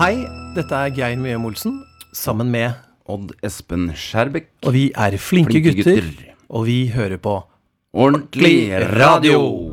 Hei, dette Geir Mjøm Olsen, sammen med Odd Espen Skjærbekk. Og vi flinke gutter, og vi hører på Ordentlig radio!